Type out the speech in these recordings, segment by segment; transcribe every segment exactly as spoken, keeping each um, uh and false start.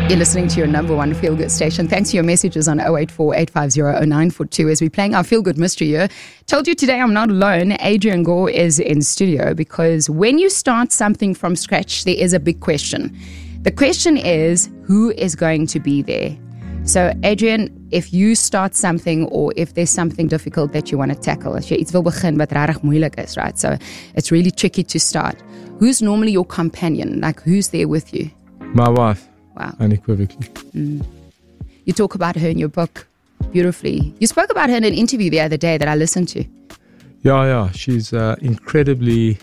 You're listening to your number one Feel Good station. Thanks for your messages on oh eight four, eight five zero, oh nine four two as we're playing our Feel Good Mystery here. Told you today I'm not alone. Adrian Gore is in studio because when you start something from scratch, there is a big question. The question is, who is going to be there? So, Adrian, if you start something or if there's something difficult that you want to tackle, as jy iets wil begin wat regtig moeilik is, right? So, it's really tricky to start. Who's normally your companion? Like, who's there with you? My wife. Wow. Unequivocally. Mm. You talk about her in your book beautifully. You spoke about her in an interview the other day that I listened to. Yeah, yeah. She's uh, incredibly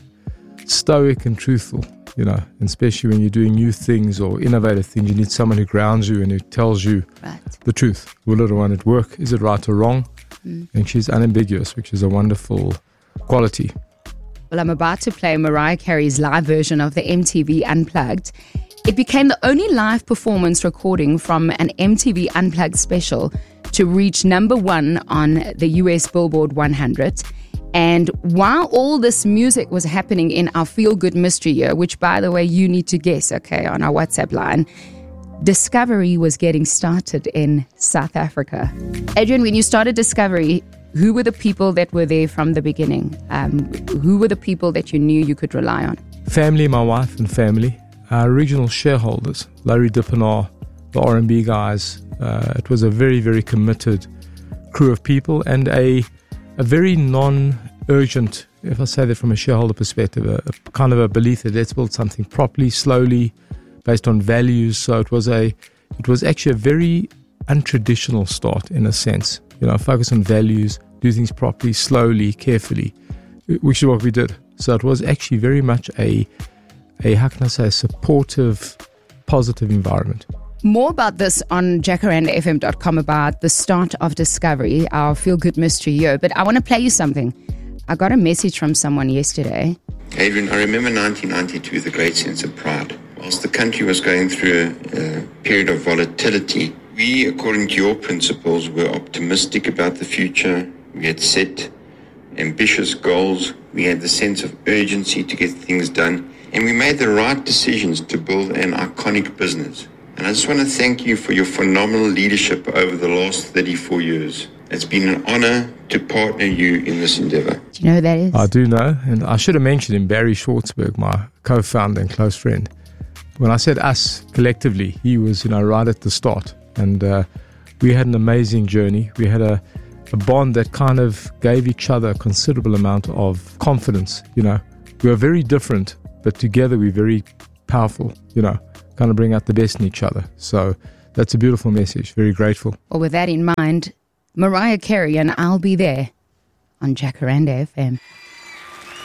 stoic and truthful, you know, and especially when you're doing new things or innovative things, you need someone who grounds you and who tells you right. the truth. Will it or won't it work? Is it right or wrong? Mm. And she's unambiguous, which is a wonderful quality. Well, I'm about to play Mariah Carey's live version of the M T V Unplugged. It became the only live performance recording from an M T V Unplugged special to reach number one on the U S Billboard one hundred. And while all this music was happening in our Feel Good Mystery Year, which, by the way, you need to guess, okay, on our WhatsApp line, Discovery was getting started in South Africa. Adrian, when you started Discovery, who were the people that were there from the beginning? Um, who were the people that you knew you could rely on? Family, my wife and family. Our original shareholders, Larry Dippenaar, the R and B guys. Uh, it was a very, very committed crew of people and a a very non-urgent, if I say that from a shareholder perspective, a, a kind of a belief that let's build something properly, slowly, based on values. So it was a, it was actually a very untraditional start in a sense. You know, focus on values, do things properly, slowly, carefully, which is what we did. So it was actually very much a a, how can I say, a supportive, positive environment. More about this on jacaranda f m dot com about the start of Discovery, our Feel Good Mystery Year. But I want to play you something. I got a message from someone yesterday. Adrian, I remember nineteen ninety-two with a great sense of pride. Whilst the country was going through a, a period of volatility, we, according to your principles, were optimistic about the future. We had set ambitious goals. We had the sense of urgency to get things done. And we made the right decisions to build an iconic business. And I just want to thank you for your phenomenal leadership over the last thirty-four years. It's been an honor to partner you in this endeavor. Do you know who that is? I do know. And I should have mentioned him, Barry Schwartzberg, my co-founder and close friend. When I said us collectively, he was, you know, right at the start. And uh, we had an amazing journey. We had a, a bond that kind of gave each other a considerable amount of confidence. You know, we were very different, but together we're very powerful, you know, kind of bring out the best in each other. So that's a beautiful message. Very grateful. Well, with that in mind, Mariah Carey and I'll Be There on Jacaranda F M.